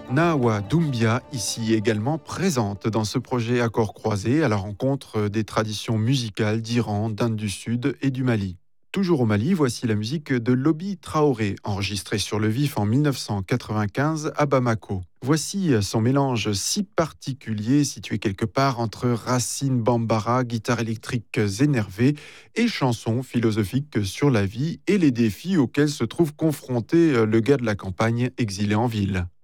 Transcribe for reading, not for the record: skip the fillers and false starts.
Nawa Doumbia, ici également présente dans ce projet Accords croisés à la rencontre des traditions musicales d'Iran, d'Inde du Sud et du Mali. Toujours au Mali, voici la musique de Lobi Traoré, enregistrée sur le vif en 1995 à Bamako. Voici son mélange si particulier, situé quelque part entre racines bambara, guitare électrique énervée et chansons philosophiques sur la vie et les défis auxquels se trouve confronté le gars de la campagne exilé en ville.